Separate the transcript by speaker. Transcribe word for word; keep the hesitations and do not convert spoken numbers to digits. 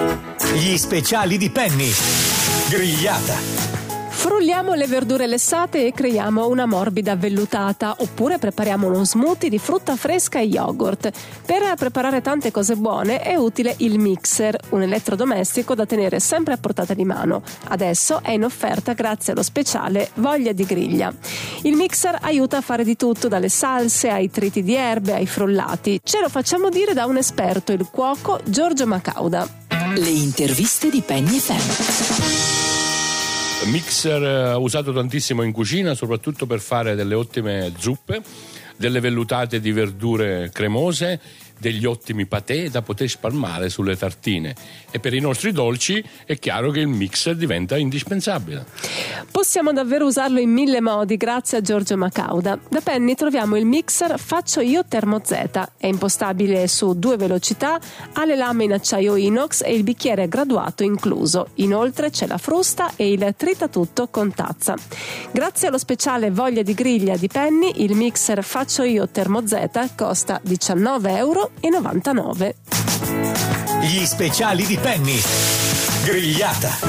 Speaker 1: Gli speciali di Penny. Grigliata.
Speaker 2: Frulliamo le verdure lessate e creiamo una morbida vellutata, oppure prepariamo uno smoothie di frutta fresca e yogurt. Per preparare tante cose buone è utile il mixer, un elettrodomestico da tenere sempre a portata di mano. Adesso è in offerta grazie allo speciale Voglia di griglia. Il mixer aiuta a fare di tutto, dalle salse ai triti di erbe ai frullati. Ce lo facciamo dire da un esperto, il cuoco Giorgio Macauda.
Speaker 3: Le interviste di Penny F M.
Speaker 4: Mixer usato tantissimo in cucina, soprattutto per fare delle ottime zuppe, delle vellutate di verdure cremose, degli ottimi patè da poter spalmare sulle tartine. E per i nostri dolci è chiaro che il mixer diventa indispensabile.
Speaker 2: Possiamo davvero usarlo in mille modi grazie a Giorgio Macauda. Da Penny troviamo il mixer Faccio Io Termo Z. È impostabile su due velocità, ha le lame in acciaio inox e il bicchiere graduato incluso. Inoltre c'è la frusta e il tritatutto con tazza. Grazie allo speciale Voglia di griglia di Penny, il mixer Faccio Io Termo Z costa diciannove euro e novantanove.
Speaker 1: Gli speciali di Penny. Grigliata.